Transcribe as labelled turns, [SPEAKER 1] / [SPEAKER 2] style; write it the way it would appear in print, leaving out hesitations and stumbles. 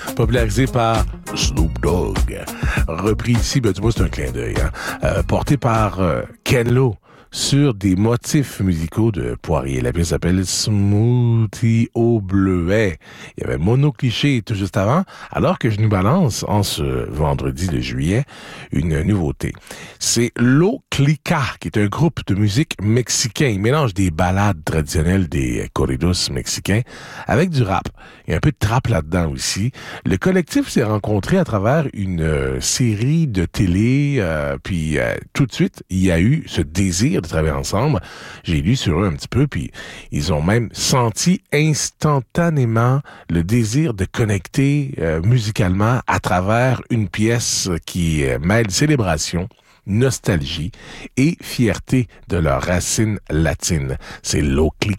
[SPEAKER 1] popularisé par Snoop Dogg. Repris ici, ben, du moins, c'est un clin d'œil, hein? Porté par Ken Lo sur des motifs musicaux de Poirier. La pièce s'appelle Smoothie au bleuet. Il y avait Mono Cliché tout juste avant, alors que je nous balance, en ce vendredi de juillet, une nouveauté. C'est Lo Clica, qui est un groupe de musique mexicain. Il mélange des ballades traditionnelles des corridos mexicains avec du rap. Il y a un peu de trap là-dedans aussi. Le collectif s'est rencontré à travers une série de télé, puis tout de suite, il y a eu ce désir de travailler ensemble. J'ai lu sur eux un petit peu, puis ils ont même senti instantanément le désir de connecter musicalement à travers une pièce qui mêle célébration, nostalgie et fierté de leurs racines latines. C'est Lo Clica.